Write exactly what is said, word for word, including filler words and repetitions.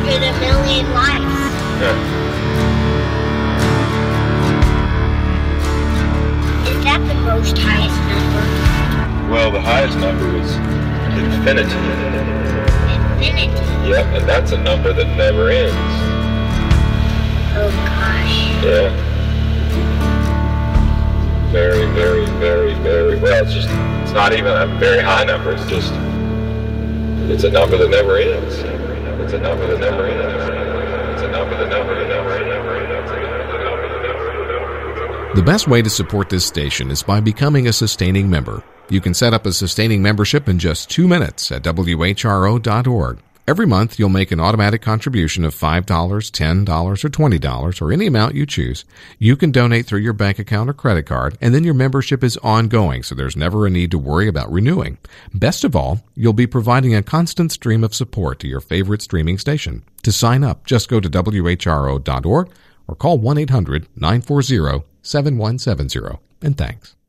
hundred a million likes. Yeah. Is that the most highest number? Well, the highest number is infinity. Infinity. Yep, and that's a number that never ends. Oh gosh. Yeah. Very, very, very, very, well, it's just, it's not even a very high number, it's just, it's a number that never ends. It's a number that never ends. It's a number that never ends. The best way to support this station is by becoming a sustaining member. You can set up a sustaining membership in just two minutes at W H R O dot org. Every month, you'll make an automatic contribution of five dollars, ten dollars, or twenty dollars, or any amount you choose. You can donate through your bank account or credit card, and then your membership is ongoing, so there's never a need to worry about renewing. Best of all, you'll be providing a constant stream of support to your favorite streaming station. To sign up, just go to W H R O dot org or call one eight hundred, nine four zero, seven one seven zero. And thanks.